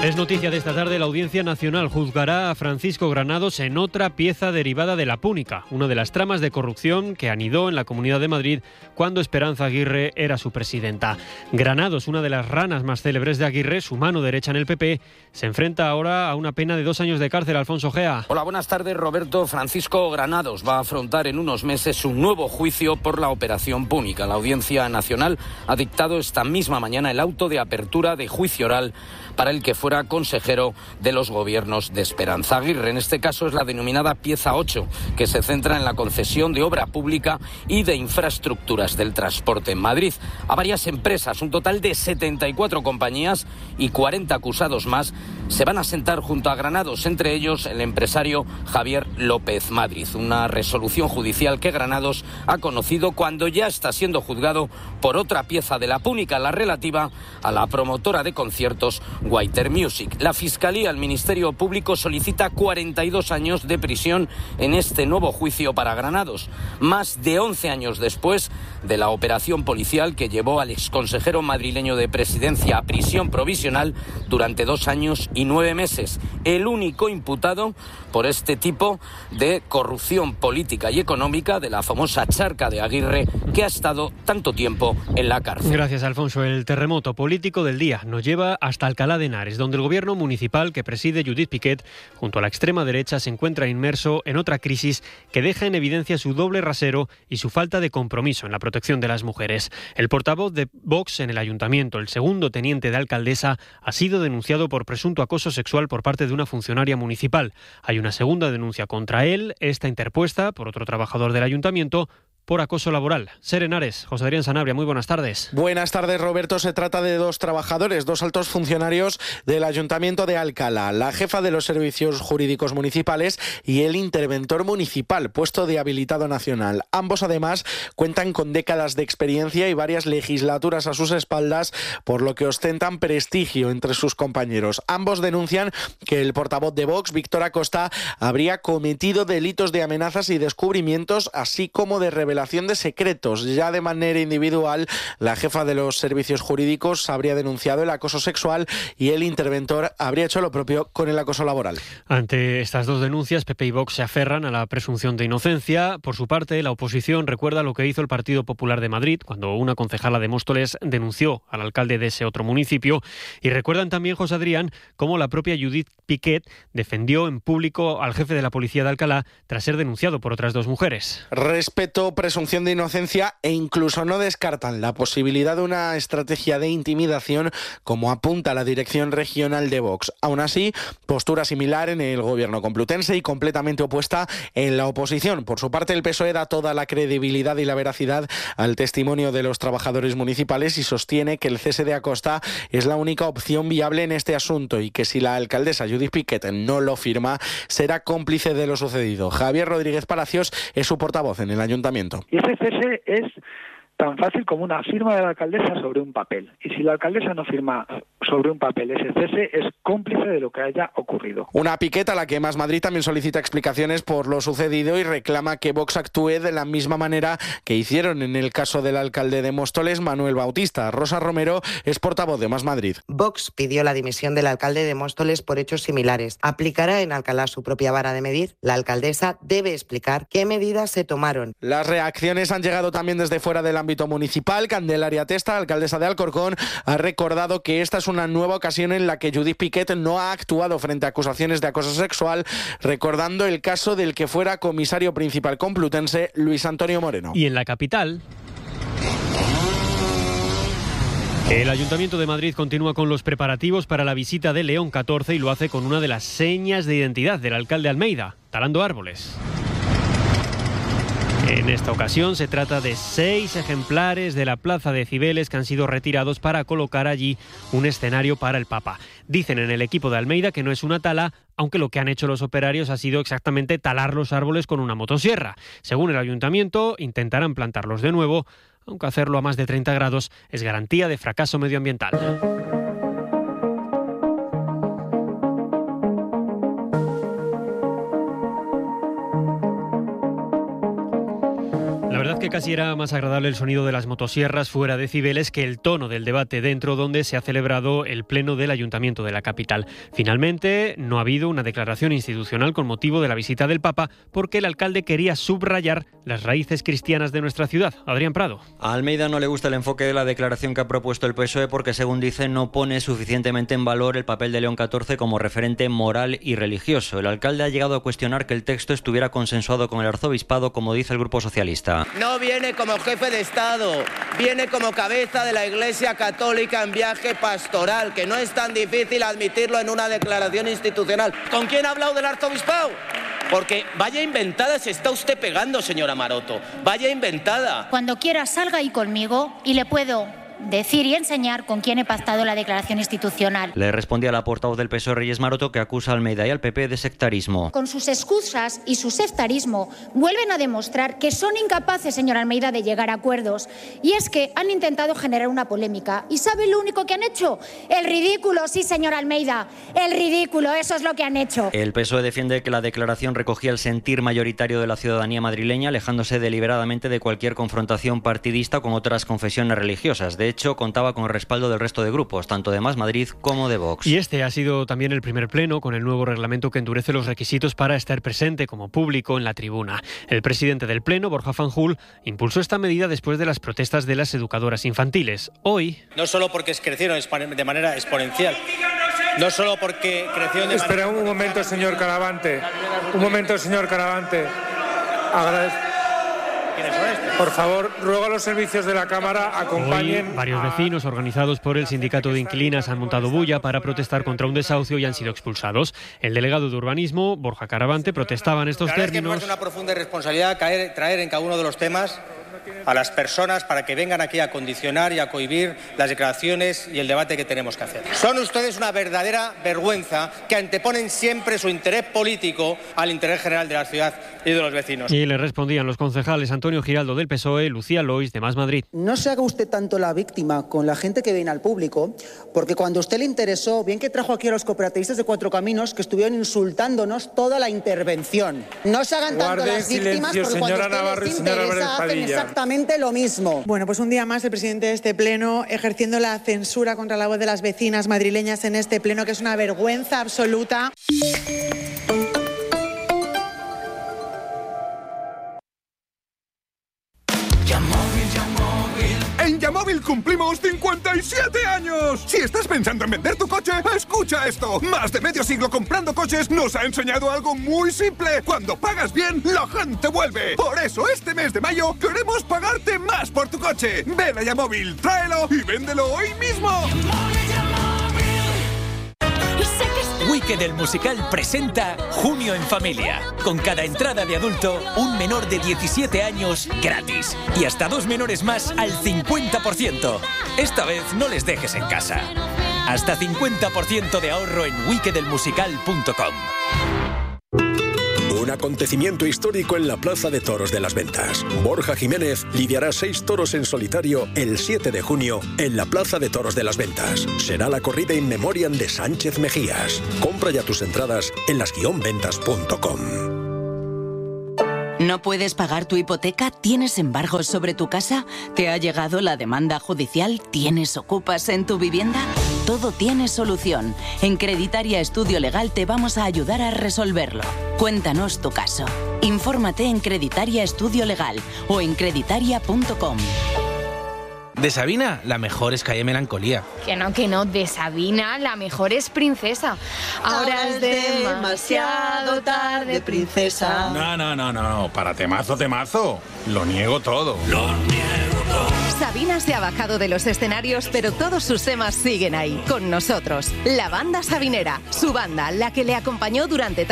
Es noticia de esta tarde, la Audiencia Nacional juzgará a Francisco Granados en otra pieza derivada de la Púnica, una de las tramas de corrupción que anidó en la Comunidad de Madrid cuando Esperanza Aguirre era su presidenta. Granados, una de las ranas más célebres de Aguirre, su mano derecha en el PP, se enfrenta ahora a una pena de 2 años de cárcel. Alfonso Gea. Hola, buenas tardes, Roberto. Francisco Granados va a afrontar en unos meses un nuevo juicio por la Operación Púnica. La Audiencia Nacional ha dictado esta misma mañana el auto de apertura de juicio oral para el que fuera consejero de los gobiernos de Esperanza Aguirre. En este caso es la denominada pieza 8, que se centra en la concesión de obra pública y de infraestructuras del transporte en Madrid a varias empresas. Un total de 74 compañías y 40 acusados más se van a sentar junto a Granados, entre ellos el empresario Javier López Madrid. Una resolución judicial que Granados ha conocido cuando ya está siendo juzgado por otra pieza de la Púnica, la relativa a la promotora de conciertos Whiter Music. La Fiscalía, el Ministerio Público, solicita 42 años de prisión en este nuevo juicio para Granados, más de 11 años después de la operación policial que llevó al exconsejero madrileño de Presidencia a prisión provisional durante 2 años y 9 meses. El único imputado por este tipo de corrupción política y económica de la famosa charca de Aguirre, que ha estado tanto tiempo en la cárcel. Gracias, Alfonso. El terremoto político del día nos lleva hasta Alcalá de Henares, donde el gobierno municipal que preside Judith Piquet, junto a la extrema derecha, se encuentra inmerso en otra crisis que deja en evidencia su doble rasero y su falta de compromiso en la protección de las mujeres. El portavoz de Vox en el ayuntamiento, el segundo teniente de alcaldesa, ha sido denunciado por presunto acoso sexual por parte de una funcionaria municipal. Hay una segunda denuncia contra él, esta interpuesta por otro trabajador del ayuntamiento, por acoso laboral. Ser Henares, José Adrián Sanabria, muy buenas tardes. Buenas tardes, Roberto. Se trata de 2 trabajadores, 2 altos funcionarios del Ayuntamiento de Alcalá, la jefa de los servicios jurídicos municipales y el interventor municipal, puesto de habilitado nacional. Ambos, además, cuentan con décadas de experiencia y varias legislaturas a sus espaldas, por lo que ostentan prestigio entre sus compañeros. Ambos denuncian que el portavoz de Vox, Víctor Acosta, habría cometido delitos de amenazas y descubrimientos, así como de revelación de secretos. Ya de manera individual, la jefa de los servicios jurídicos habría denunciado el acoso sexual y el interventor habría hecho lo propio con el acoso laboral. Ante estas 2 denuncias, PP y Vox se aferran a la presunción de inocencia. Por su parte, la oposición recuerda lo que hizo el Partido Popular de Madrid cuando una concejala de Móstoles denunció al alcalde de ese otro municipio, y recuerdan también, José Adrián, cómo la propia Judith Piquet defendió en público al jefe de la policía de Alcalá tras ser denunciado por otras 2 mujeres. Respeto, presunción de inocencia e incluso no descartan la posibilidad de una estrategia de intimidación, como apunta la dirección regional de Vox. Aún así, postura similar en el gobierno complutense y completamente opuesta en la oposición. Por su parte, el PSOE da toda la credibilidad y la veracidad al testimonio de los trabajadores municipales y sostiene que el cese de Acosta es la única opción viable en este asunto y que si la alcaldesa Judith Piquet no lo firma, será cómplice de lo sucedido. Javier Rodríguez Palacios es su portavoz en el ayuntamiento. Y ese cese es tan fácil como una firma de la alcaldesa sobre un papel. Y si la alcaldesa no firma sobre un papel ese cese, es cómplice de lo que haya ocurrido. Una Piquet a la que Más Madrid también solicita explicaciones por lo sucedido y reclama que Vox actúe de la misma manera que hicieron en el caso del alcalde de Móstoles, Manuel Bautista. Rosa Romero es portavoz de Más Madrid. Vox pidió la dimisión del alcalde de Móstoles por hechos similares. ¿Aplicará en Alcalá su propia vara de medir? La alcaldesa debe explicar qué medidas se tomaron. Las reacciones han llegado también desde fuera del ámbito municipal. Candelaria Testa, alcaldesa de Alcorcón, ha recordado que esta es una nueva ocasión en la que Judith Piquet no ha actuado frente a acusaciones de acoso sexual, recordando el caso del que fuera comisario principal complutense, Luis Antonio Moreno. Y en la capital, el Ayuntamiento de Madrid continúa con los preparativos para la visita de León XIV y lo hace con una de las señas de identidad del alcalde Almeida, talando árboles. En esta ocasión se trata de 6 ejemplares de la Plaza de Cibeles que han sido retirados para colocar allí un escenario para el Papa. Dicen en el equipo de Almeida que no es una tala, aunque lo que han hecho los operarios ha sido exactamente talar los árboles con una motosierra. Según el ayuntamiento, intentarán plantarlos de nuevo, aunque hacerlo a más de 30 grados es garantía de fracaso medioambiental. que casi era más agradable el sonido de las motosierras fuera de decibeles que el tono del debate dentro, donde se ha celebrado el pleno del Ayuntamiento de la capital. Finalmente, no ha habido una declaración institucional con motivo de la visita del Papa, porque el alcalde quería subrayar las raíces cristianas de nuestra ciudad. Adrián Prado. A Almeida no le gusta el enfoque de la declaración que ha propuesto el PSOE porque, según dice, no pone suficientemente en valor el papel de León XIV como referente moral y religioso. El alcalde ha llegado a cuestionar que el texto estuviera consensuado con el arzobispado, como dice el Grupo Socialista. No viene como jefe de Estado, viene como cabeza de la Iglesia Católica en viaje pastoral, que no es tan difícil admitirlo en una declaración institucional. ¿Con quién ha hablado del arzobispado? Porque vaya inventada se está usted pegando, señora Maroto. Vaya inventada. Cuando quiera salga ahí conmigo y le puedo decir y enseñar con quién he pactado la declaración institucional. Le respondía la portavoz del PSOE, Reyes Maroto, que acusa a Almeida y al PP de sectarismo. Con sus excusas y su sectarismo vuelven a demostrar que son incapaces, señor Almeida, de llegar a acuerdos. Y es que han intentado generar una polémica. ¿Y sabe lo único que han hecho? El ridículo, sí, señor Almeida. El ridículo, eso es lo que han hecho. El PSOE defiende que la declaración recogía el sentir mayoritario de la ciudadanía madrileña, alejándose deliberadamente de cualquier confrontación partidista con otras confesiones religiosas. De hecho, contaba con el respaldo del resto de grupos, tanto de Más Madrid como de Vox. Y este ha sido también el primer pleno con el nuevo reglamento que endurece los requisitos para estar presente como público en la tribuna. El presidente del pleno, Borja Fanjul, impulsó esta medida después de las protestas de las educadoras infantiles. Hoy... No solo porque crecieron de manera exponencial, no solo porque crecieron de Espera un momento, señor Caravante. Un momento, señor Caravante. Por favor, ruego a los servicios de la Cámara acompañen. Hoy, varios vecinos organizados por el sindicato de inquilinas han montado bulla para protestar contra un desahucio y han sido expulsados. El delegado de urbanismo, Borja Caravante, protestaba en estos términos. Es una profunda irresponsabilidad traer en cada uno de los temas a las personas para que vengan aquí a condicionar y a cohibir las declaraciones y el debate que tenemos que hacer. Son ustedes una verdadera vergüenza que anteponen siempre su interés político al interés general de la ciudad y de los vecinos. Y le respondían los concejales Antonio Giraldo del PSOE, Lucía Lois de Más Madrid. No se haga usted tanto la víctima con la gente que viene al público, porque cuando a usted le interesó, bien que trajo aquí a los cooperativistas de Cuatro Caminos que estuvieron insultándonos toda la intervención. No se hagan tanto las víctimas, porque cuando a usted les interesa hacen exactamente lo mismo. Bueno, pues un día más el presidente de este pleno ejerciendo la censura contra la voz de las vecinas madrileñas en este pleno, que es una vergüenza absoluta. En Yamóvil cumplimos 57 años. Si estás pensando en vender tu coche, escucha esto. Más de medio siglo comprando coches nos ha enseñado algo muy simple. Cuando pagas bien, la gente vuelve. Por eso este mes de mayo queremos pagarte más por tu coche. Ven a Yamóvil, tráelo y véndelo hoy mismo. Wicked el musical presenta Junio en Familia. Con cada entrada de adulto, un menor de 17 años gratis. Y hasta 2 menores más al 50%. Esta vez no les dejes en casa. Hasta 50% de ahorro en wickedelmusical.com. Un acontecimiento histórico en la Plaza de Toros de las Ventas. Borja Jiménez lidiará 6 toros en solitario el 7 de junio en la Plaza de Toros de las Ventas. Será la corrida in memoriam de Sánchez Mejías. Compra ya tus entradas en las-ventas.com. ¿No puedes pagar tu hipoteca? ¿Tienes embargos sobre tu casa? ¿Te ha llegado la demanda judicial? ¿Tienes ocupas en tu vivienda? Todo tiene solución. En Creditaria Estudio Legal te vamos a ayudar a resolverlo. Cuéntanos tu caso. Infórmate en Creditaria Estudio Legal o en creditaria.com. De Sabina, la mejor es Calle Melancolía. Que no, de Sabina, la mejor es Princesa. Ahora es demasiado tarde, princesa. No, para temazo. Lo niego todo. Sabina se ha bajado de los escenarios, pero todos sus temas siguen ahí, con nosotros. La banda sabinera, su banda, la que le acompañó durante